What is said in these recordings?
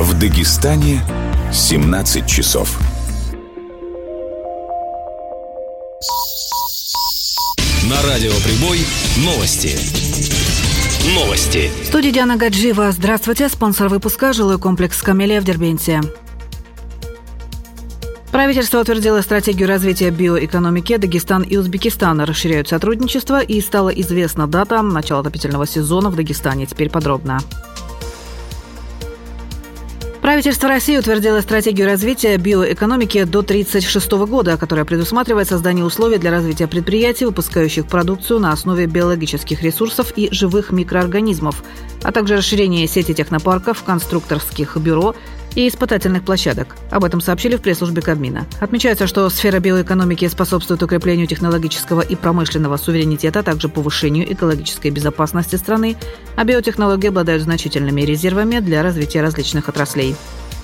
В Дагестане 17 часов. На радио Прибой новости. В студии Диана Гаджиева. Здравствуйте. Спонсор выпуска — жилой комплекс «Камелия» в Дербенте. Правительство утвердило стратегию развития биоэкономики. Дагестан и Узбекистан расширяют сотрудничество, и стала известна дата начала отопительного сезона в Дагестане. Теперь подробно. Правительство России утвердило стратегию развития биоэкономики до 1936 года, которая предусматривает создание условий для развития предприятий, выпускающих продукцию на основе биологических ресурсов и живых микроорганизмов, а также расширение сети технопарков, конструкторских бюро и испытательных площадок. Об этом сообщили в пресс-службе Кабмина. Отмечается, что сфера биоэкономики способствует укреплению технологического и промышленного суверенитета, а также повышению экологической безопасности страны, а биотехнологии обладают значительными резервами для развития различных отраслей.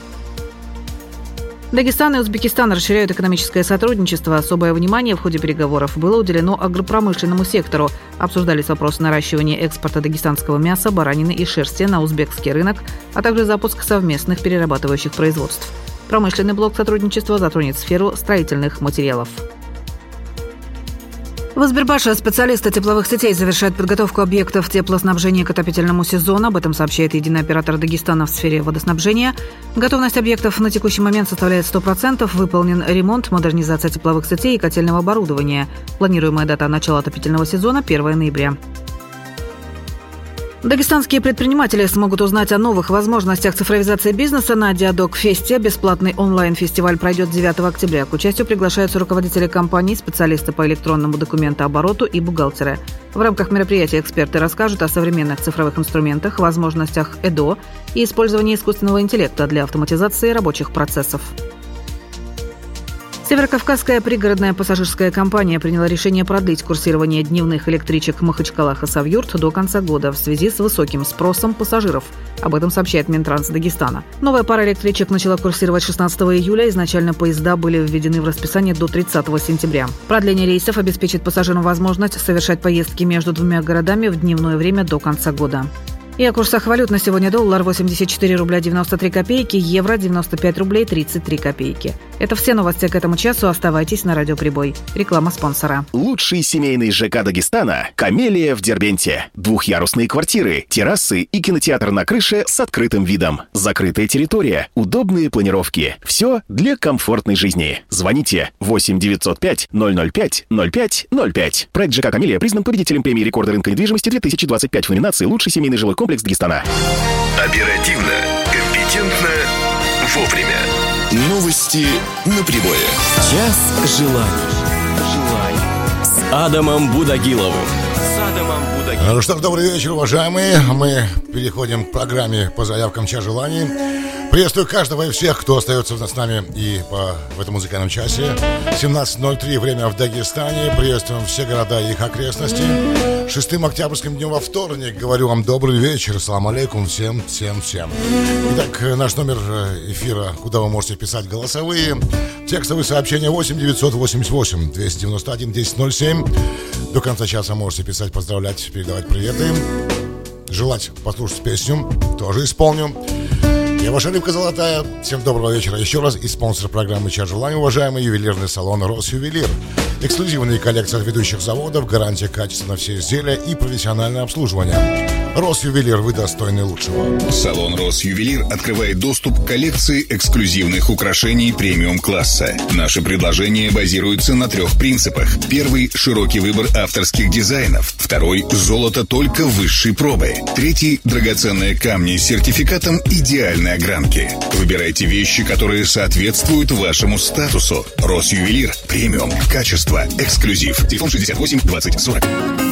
Дагестан и Узбекистан расширяют экономическое сотрудничество. Особое внимание в ходе переговоров было уделено агропромышленному сектору. Обсуждались вопросы наращивания экспорта дагестанского мяса, баранины и шерсти на узбекский рынок, а также запуск совместных перерабатывающих производств. Промышленный блок сотрудничества затронет сферу строительных материалов. В Азербайджане специалисты тепловых сетей завершают подготовку объектов теплоснабжения к отопительному сезону. Об этом сообщает единый оператор Дагестана в сфере водоснабжения. Готовность объектов на текущий момент составляет 100%. Выполнен ремонт, модернизация тепловых сетей и котельного оборудования. Планируемая дата начала отопительного сезона – 1 ноября. Дагестанские предприниматели смогут узнать о новых возможностях цифровизации бизнеса на Диадок-фесте. Бесплатный онлайн-фестиваль пройдет 9 октября. К участию приглашаются руководители компаний, специалисты по электронному документообороту и бухгалтеры. В рамках мероприятия эксперты расскажут о современных цифровых инструментах, возможностях ЭДО и использовании искусственного интеллекта для автоматизации рабочих процессов. Северокавказская пригородная пассажирская компания приняла решение продлить курсирование дневных электричек Махачкала-Хасавюрт до конца года в связи с высоким спросом пассажиров. Об этом сообщает Минтранс Дагестана. Новая пара электричек начала курсировать 16 июля. Изначально поезда были введены в расписание до 30 сентября. Продление рейсов обеспечит пассажирам возможность совершать поездки между двумя городами в дневное время до конца года. И о курсах валют на сегодня: доллар 84 рубля 93 копейки, евро 95 рублей 33 копейки. Это все новости к этому часу. Оставайтесь на Радио Прибой. Реклама спонсора. Лучший семейный ЖК Дагестана — «Камелия» в Дербенте. Двухъярусные квартиры, террасы и кинотеатр на крыше с открытым видом. Закрытая территория, удобные планировки. Все для комфортной жизни. Звоните 8 905 005 05 05. Проект ЖК «Камелия» признан победителем премии рекорда рынка недвижимости 2025 в номинации «Лучший семейный жилой комплекс Дагестана». Оперативно, компетентно, вовремя. Новости на Прибое. Час желаний. С Адамом Будагиловым. Ну что ж, добрый вечер, уважаемые. Мы переходим к программе по заявкам «Час желаний». Приветствую каждого и всех, кто остается с нами и в этом музыкальном часе. 17:03 время в Дагестане. Приветствуем все города и их окрестности. 6 октябрьским днем во вторник. Говорю вам добрый вечер. Салам алейкум всем. Итак, наш номер эфира, куда вы можете писать голосовые. Текстовые сообщения 8 988 291 1007. До конца часа можете писать, поздравлять, передавать приветы. Желать послушать песню тоже исполню. Я ваша рыбка золотая. Всем доброго вечера еще раз. И спонсор программы «Час желаний», уважаемый ювелирный салон «Росювелир». Эксклюзивные коллекции от ведущих заводов, гарантия качества на все изделия и профессиональное обслуживание. «Росювелир», вы достойны лучшего. Салон «Росювелир» открывает доступ к коллекции эксклюзивных украшений премиум-класса. Наши предложения базируются на 3 принципах. Первый – широкий выбор авторских дизайнов. Второй – золото только высшей пробы. Третий – драгоценные камни с сертификатом идеальной огранки. Выбирайте вещи, которые соответствуют вашему статусу. «Росювелир» – премиум, качество, эксклюзив. Телефон 68 20 40.